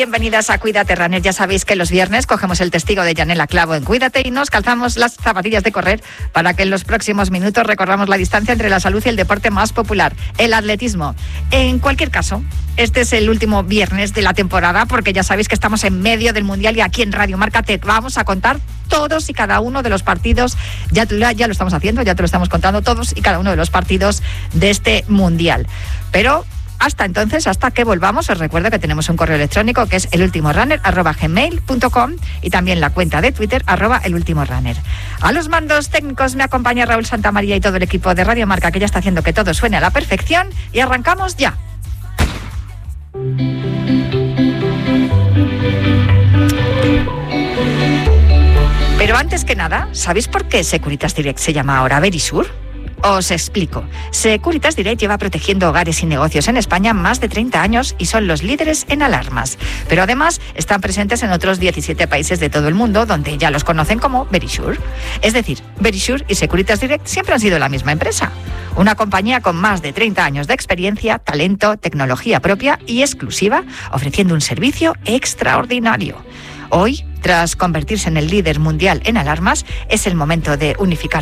Bienvenidas a Cuídate Runner. Ya sabéis que los viernes cogemos el testigo de Yanela Clavo en Cuídate y nos calzamos las zapatillas de correr para que en los próximos minutos recorramos la distancia entre la salud y el deporte más popular, el atletismo. En cualquier caso, este es el último viernes de la temporada porque ya sabéis que estamos en medio del Mundial y aquí en Radio Marca te vamos a contar todos y cada uno de los partidos. Ya lo estamos haciendo, ya te lo estamos contando, todos y cada uno de los partidos de este Mundial. Pero hasta entonces, hasta que volvamos, os recuerdo que tenemos un correo electrónico que es elultimorunner@gmail.com y también la cuenta de Twitter @elultimorunner. A los mandos técnicos me acompaña Raúl Santamaría y todo el equipo de Radio Marca que ya está haciendo que todo suene a la perfección y arrancamos ya. Pero antes que nada, ¿sabéis por qué Securitas Direct se llama ahora Verisure? Os explico. Securitas Direct lleva protegiendo hogares y negocios en España más de 30 años y son los líderes en alarmas. Pero además están presentes en otros 17 países de todo el mundo donde ya los conocen como Verisure. Es decir, Verisure y Securitas Direct siempre han sido la misma empresa. Una compañía con más de 30 años de experiencia, talento, tecnología propia y exclusiva, ofreciendo un servicio extraordinario. Hoy, tras convertirse en el líder mundial en alarmas, es el momento de unificar